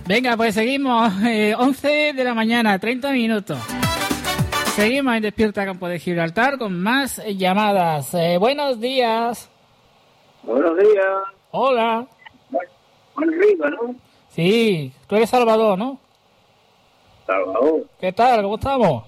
Venga, pues seguimos. 11 de la mañana, 30 minutos. Seguimos en Despierta Campo de Gibraltar con más llamadas. Buenos días. Buenos días. Hola. Juan Riva, ¿no? Sí, tú eres Salvador, ¿no? Salvador. ¿Qué tal? ¿Cómo estamos?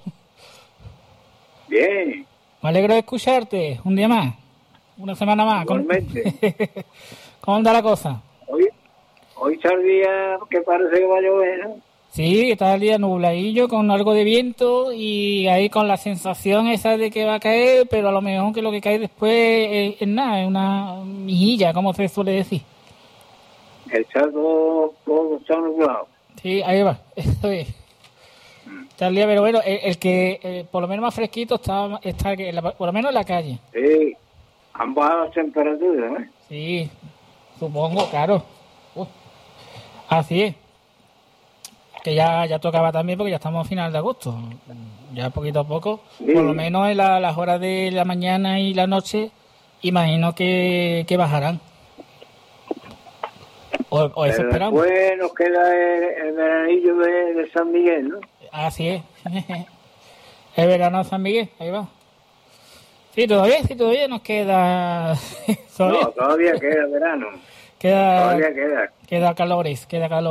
Bien. Me alegro de escucharte un día más, una semana más. Igualmente. ¿Cómo anda la cosa? Hoy está el día que parece que va a llover, ¿no? Sí, está el día nubladillo con algo de viento y ahí con la sensación esa de que va a caer, pero a lo mejor que lo que cae después es nada, es una mijilla, como se suele decir. Está todo está nublado. Sí, ahí va, eso es. Está el día, pero bueno, el que por lo menos más fresquito está por lo menos en la calle. Sí, han bajado las temperaturas, ¿eh? Sí, supongo, claro. Así es. Que ya tocaba también porque ya estamos a final de agosto. Ya poquito a poco, sí. Por lo menos en las horas de la mañana y la noche, imagino que bajarán. O eso esperamos. Después nos queda el veranillo de San Miguel, ¿no? Así es. El verano de San Miguel, ahí va. Sí, todavía nos queda... No, todavía queda verano. Todavía queda calores.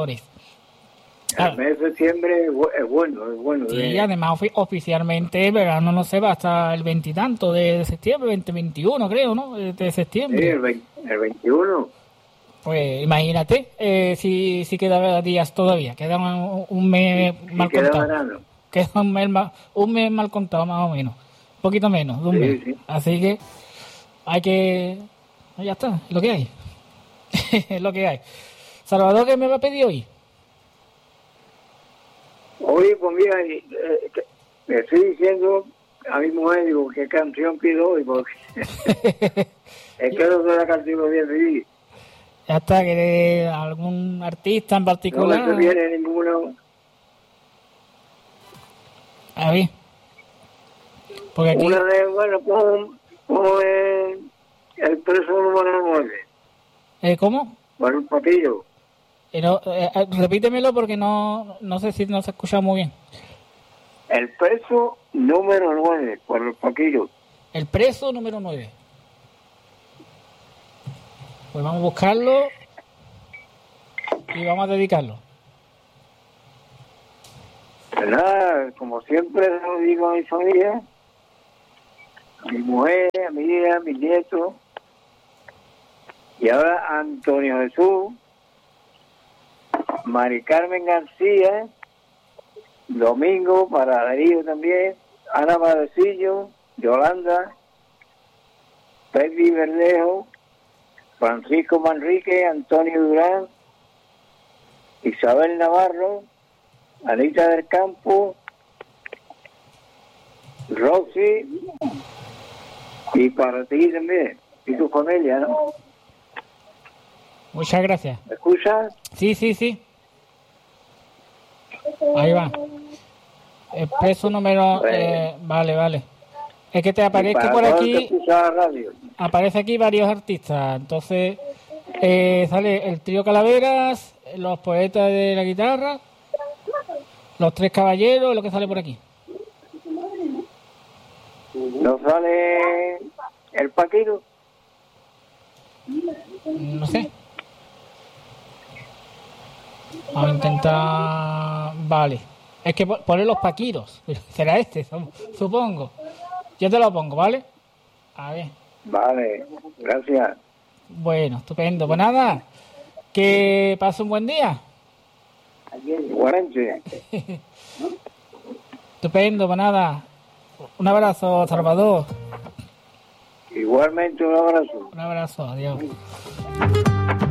El mes de septiembre es bueno. Sí, además oficialmente el verano no se va hasta el 20 y tanto de septiembre, 2021 creo, ¿no? De septiembre. Sí, el 21. Pues imagínate, si queda días todavía, queda un mes mal contado. Verano. Queda un mes mal contado más o menos, un poquito menos de un mes. Sí. Así que hay que... Ya está, es lo que hay. Es lo que hay. Salvador, ¿qué me va a pedir hoy? Hoy, pues mira, le estoy diciendo a mi mujer, digo, ¿qué canción pido hoy? Porque es que no sé la canción que voy a pedir. Ya está, ¿quieres algún artista en particular? No me viene ninguno. A ver. Porque aquí... Una de, bueno, como el preso número 9. ¿Cómo? Bueno, un papillo. Repítemelo porque no sé si no se escucha muy bien. El preso número 9, por el Paquillo. El preso número 9. Pues vamos a buscarlo y vamos a dedicarlo. Pues nada, como siempre lo digo a mi familia, a mi mujer, a mi hija, a mis nietos, y ahora a Antonio Jesús, Mari Carmen García, Domingo para Darío también, Ana Madrecillo, Yolanda, Pepi Verdejo, Francisco Manrique, Antonio Durán, Isabel Navarro, Anita del Campo, Rosy, y para ti también, y tu familia, ¿no? Muchas gracias. ¿Me escuchas? Sí. Ahí va. El preso número... vale. Es que te aparece por aquí... Aparece aquí varios artistas. Entonces, sale el trío Calaveras, los poetas de la guitarra, los tres caballeros, lo que sale por aquí. ¿No sale el Paquito? No sé. Vamos a intentar... Vale. Es que pone los Paquiros. Será este, supongo. Yo te lo pongo, ¿vale? A ver. Vale, gracias. Bueno, estupendo. Pues nada, que pase un buen día. Igualmente. Estupendo, pues nada. Un abrazo, Salvador. Igualmente un abrazo. Un abrazo, adiós.